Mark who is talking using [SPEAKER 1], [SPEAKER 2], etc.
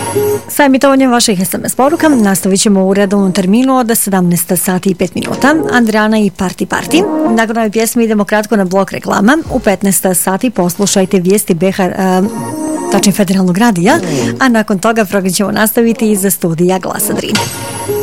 [SPEAKER 1] Sa emitovanjem vaših SMS poruka nastavit ćemo u redovnom terminu od 17 sati i 5 minuta. Andrijana i Parti. Nakon ove pjesme idemo kratko na blok reklama. U 15 sati poslušajte vijesti tačnije federalnog radija, a nakon toga program ćemo nastaviti iz studija Glasa Drine.